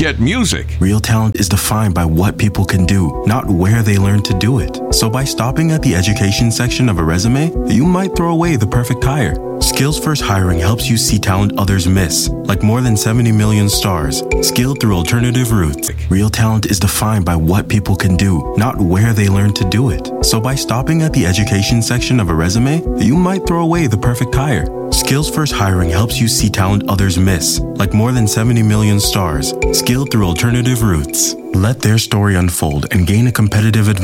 get music. Real talent is defined by what people can do, not where they learn to do it. So by stopping at the education section of a resume, you might throw away the perfect hire. Skills First Hiring helps you see talent others miss, like more than 70 million stars, skilled through alternative routes. Real talent is defined by what people can do, not where they learn to do it. So by stopping at the education section of a resume, you might throw away the perfect hire. Skills First Hiring helps you see talent others miss, like more than 70 million stars, skilled through alternative routes. Let their story unfold and gain a competitive advantage